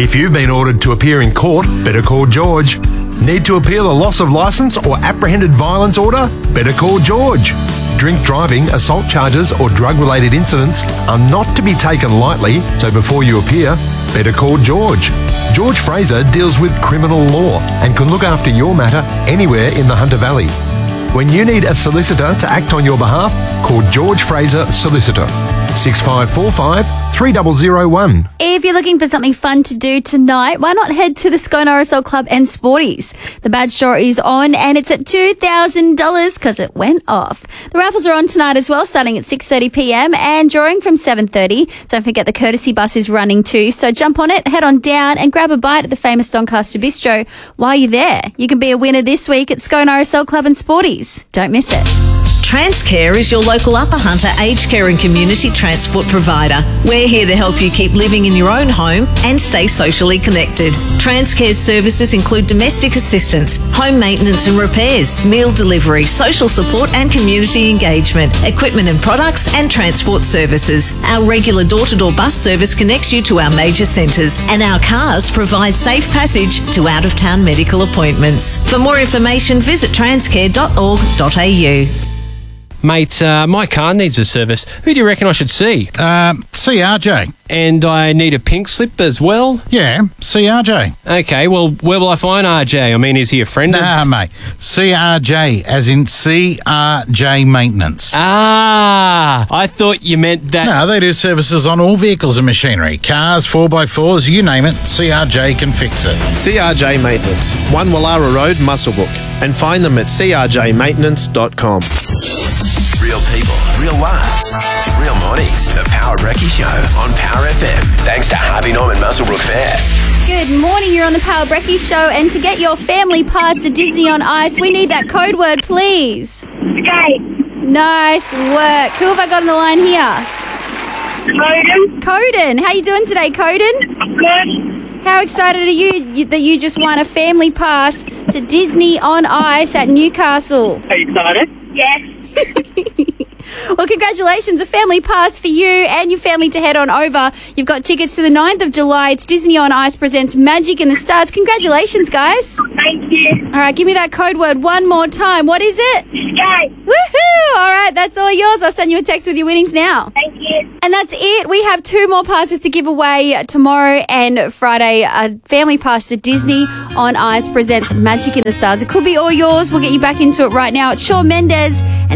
If you've been ordered to appear in court, better call George. Need to appeal a loss of licence or apprehended violence order? Better call George. Drink driving, assault charges or drug-related incidents are not to be taken lightly, so before you appear, better call George. George Fraser deals with criminal law and can look after your matter anywhere in the Hunter Valley. When you need a solicitor to act on your behalf, call George Fraser Solicitor. 6545 3001. If you're looking for something fun to do tonight, why not head to the Scone RSL Club and Sporties? The badge draw is on and it's at $2,000 because it went off. The raffles are on tonight as well, starting at 6:30pm and drawing from 7:30. Don't forget the courtesy bus is running too, so jump on it, head on down and grab a bite at the famous Doncaster Bistro while you're there. You can be a winner this week at Scone RSL Club and Sporties. Don't miss it. Transcare is your local Upper Hunter aged care and community transport provider. We're here to help you keep living in your own home and stay socially connected. Transcare's services include domestic assistance, home maintenance and repairs, meal delivery, social support and community engagement, equipment and products and transport services. Our regular door-to-door bus service connects you to our major centres and our cars provide safe passage to out-of-town medical appointments. For more information, visit transcare.org.au. Mate, my car needs a service. Who do you reckon I should see? CRJ. And I need a pink slip as well? Yeah, CRJ. Okay, well, where will I find RJ? I mean, is he a friend of... Nah, mate. CRJ, as in CRJ Maintenance. Ah, I thought you meant that... No, they do services on all vehicles and machinery. Cars, 4x4s, you name it, CRJ can fix it. CRJ Maintenance, 1 Wallara Road, Muswellbrook. And find them at crjmaintenance.com. Real people, real lives, real mornings. The Power Brekkie Show on Power FM. Thanks to Harvey Norman Muswellbrook Fair. Good morning, you're on the Power Brekkie Show, and to get your family pass to Disney on Ice, we need that code word, please. Okay. Nice work. Who have I got on the line here? Coden. How you doing today, Coden? Good. How excited are you that you just won a family pass to Disney on Ice at Newcastle? Are you excited? Yes. Well, congratulations, a family pass for you and your family to head on over. You've got tickets to the 9th of July. It's Disney on Ice presents Magic in the Stars. Congratulations, guys. Thank you. All right, give me that code word one more time. What is it? Skate. Woohoo! All right, that's all yours. I'll send you a text with your winnings now. Thank you. And that's it. We have 2 more passes to give away tomorrow and Friday. A family pass to Disney on Ice presents Magic in the Stars. It could be all yours. We'll get you back into it right now. It's Shawn Mendes and